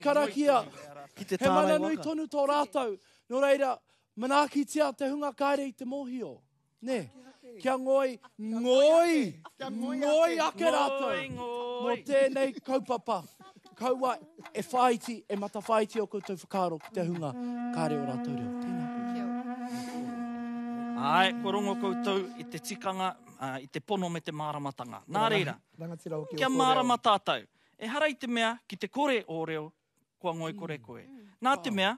karakia. He mana nui tonu tō rātou. Nō reira, manakitia te hunga kaere i te mōhio. Ne, kia ngoi ake rātou. Mō tēnei kaupapa. Kaua e whaiti, e mata whaiti o koutou whakaro ki te hunga kaere o rātou reo. Tēnā koutou. Ai, ko rongo koutou i te tikanga, i te pono me te māramatanga. Nā reira, kia mārama tātou. E hara i te mea ki te kore o reo, kua ngoi kore koe. Nā te mea,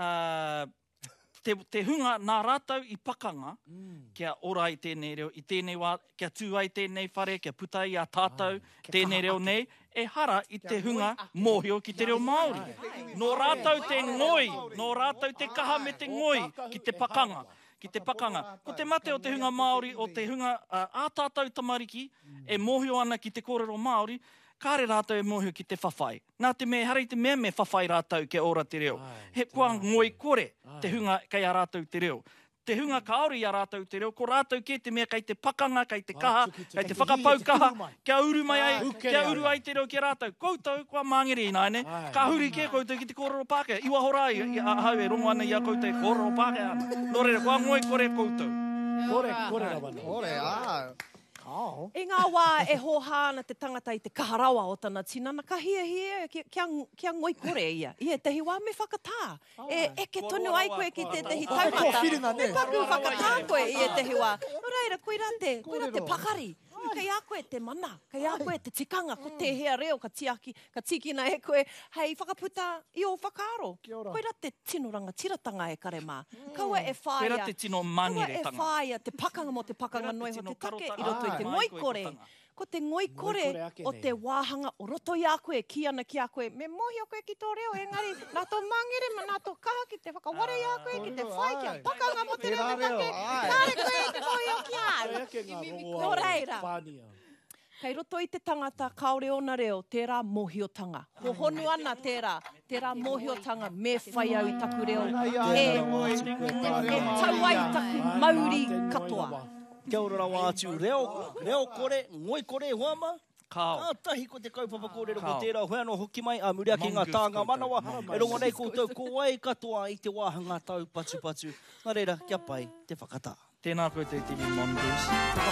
te hunga nā rātou i pakanga, kia ora i tēnei reo, i tēnei wā, kia tūai tēnei whare, kia putai a tātou, tēnei reo nei, e hara i te hunga mōhio ki te reo Māori. Nō rātou te ngoi, nō rātou te kaha me te ngoi ki te pakanga. Ki te pakanga. Ko te mate o te hunga Māori, o te hunga ātātou tamariki, e mōhio ana ki te kōrero Māori, kāre rātou e mōhio ki te whawhai. Nā te mea, hara i te mea me whawhai rātou ke ora te reo. He kua ngoi kore te hunga kei a rātou te reo. Te hunga kaori a rātou te reo, ko rātou ke te mea kei te pakanga, kei te kaha, kei te whakapaukaha, kia uru mai ai, kia uru ai te reo ki rātou. Koutou, kua māngere i nāne, ka huri ke koutou ki te kōrero Pākehā. Iwa horai, hau e rongo ana i a koutou kōrero Pākehā ana. Nō reira, kua ngoi kore koutou. Kore rawana. Kore, E ngā wā e hohāna te tangata i te kaharawa o tana tinana, ka hia, kia ngoi kore ia. Ia, tehi wā me whakatā. Eke tonu ai koe ki te tehi taumata. Me paku whakatā koe i tehi wā. No reira, koe rate pakari. Kei a koe te mana, kei a koe te tikanga, ko te hea reo ka tikina e koe, hei whakaputa i o whakaro. Koe rate tinoranga tiratanga e kare mā. Kaua e whaia. Koe rate tino manire tanga. Kaua e whaia te pakanga mo te pakanga noi ho te take i roto i te ngoi kore. Ko te ngoi kore o te wāhanga o roto i a koe, ki ana ki a koe. Me mohi o koe ki tō reo, engari, nā tō mangere, ma nā tō kaha ki te whakaware i a koe, ki te whai ki a pakanga mo te reo te take. Kāre koe te mohi o ki a. Nō reira. Kei roto i te tangata kaore ona reo, tērā mohiotanga. Ko honu ana tērā mohiotanga me whai au i taku reo. E tau ai taku Māori katoa. Kia ora rawa atu, reo kore, ngoi kore huama. Kao. Tahi ko te kaupapa kōrero ko tērā hoi anō hoki mai, a muri ake ngā tānga manawa. E rongo nei koutou, ko ai katoa i te wāhanga tau patu. Nā reira, kia pai, te whakatā. Tēnā koutou TV Mongoose.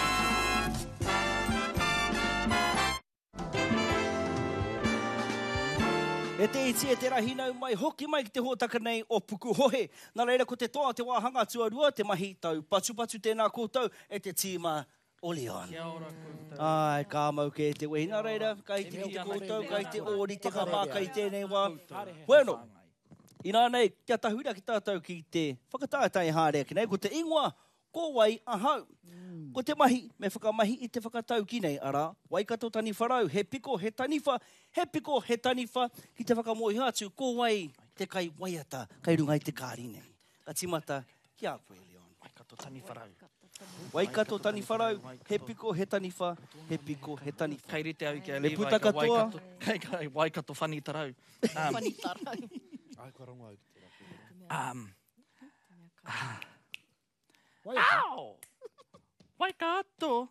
E te iti e te rahinau mai, hoki mai ki te hōtaka nei o puku hohe. Nā reira, ko te toa te wāhanga tuarua, te mahi tau patu tēnā koutou, e te tīma o Leon. Kia ora koutou. Ai, kā mau ke te wehi. Nā reira, kai te ki te koutou, kai te ori, te kamā, kai tēnei wā. Bueno, i nā nei, kia tahuira ki tātou ki te whakatātai hārea ki nei, ko te ingoa, ko wai ahau. Ko te mahi, me whakamahi i te whakatau ki nei, ara, waikato tani wharau, he piko, he taniwha, ki te whakamohi hātu, ko wai, te kai waiata, kai rungai te kāri nei. Ka timata, ki a koe, Leon. Waikato tani wharau. Waikato tani wharau, he piko, he taniwha, he piko, he taniwha. Kei rite au ki a Le Levi, puta katoa. Kai waikato whani tarau. Whani tarau. Ai, kua rongo au ki te rā. Au! Waikato!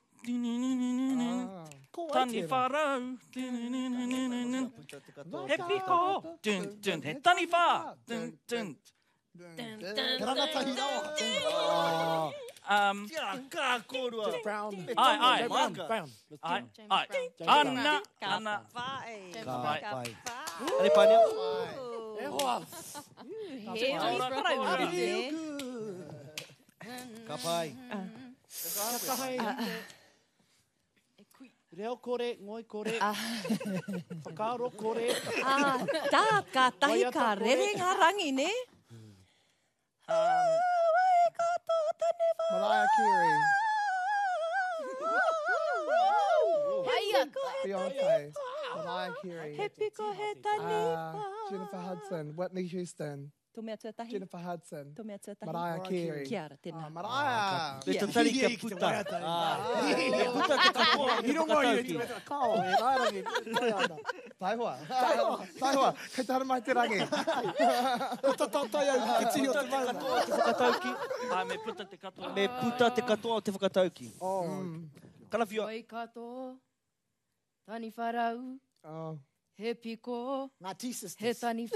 Tani wharau! He piko! He tani wha! Rangatahi rawa. Kia kā kōrua. Ai. Brown. Ai. Ana. Ka pai. Ari pānea. E hoa. He ora parau ne. Ka pai. Reo kore, ngoi kore, whakaro kore. Tā ka tahi ka rere ngā rangi, ne? Waikato tane wā. Mariah Carey. Beyonce. Mariah Carey. He piko he taniwha. Jennifer Hudson. Whitney Houston. Tō mea tuatahi? Jennifer Hudson. Tō mea tuatahi? Mariah Carey. Kia ara, tēnā. Mariah. Me te tari kia puta. Me puta te kapoa. I rongo i te kao. E rairangi. Taihoa. Taihoa. Kei te hara mai te rangi. Tai au ki tihi o te mauna. Te whakatauki. Ai, me puta te katoa. Me puta te katoa o te whakatauki. Oh. Kalawhia. Waikato, tani wharau, He piko, Ngā tea sisters. he tani